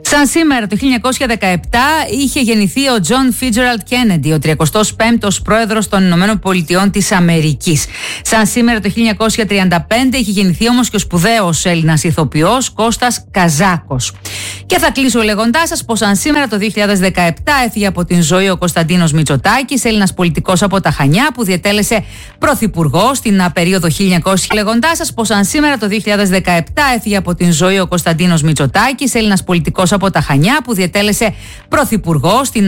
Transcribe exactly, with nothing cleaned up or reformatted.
Σαν σήμερα το χίλια εννιακόσια δεκαεπτά είχε γεννηθεί ο Τζον Φίτζεραλντ Κέννεντι, ο τριακοστός πέμπτος πρόεδρος των Ηνωμένων Πολιτειών της Αμερικής. Σαν σήμερα το χίλια εννιακόσια τριάντα πέντε είχε γεννηθεί όμως και ο σπουδαίος Έλληνας ηθοποιός Κώστας Καζάκος. Και θα κλείσω λέγοντάς σας πως σαν σήμερα το δύο χιλιάδες δεκαεπτά έφυγε από την ζωή ο Κωνσταντίνος Μητσοτάκης, Έλληνας πολιτικός από τα Χανιά που διετέλεσε πρωθυπουργός στην περίοδο χίλια εννιακόσια. Λέγοντάς σας πως σαν σήμερα το δύο χιλιάδες δεκαεπτά έφυγε από την ζωή ο Κωνσταντίνος Μητσοτάκης, Έλληνας πολιτικός από τα Χανιά που διετέλεσε πρωθυπουργός στην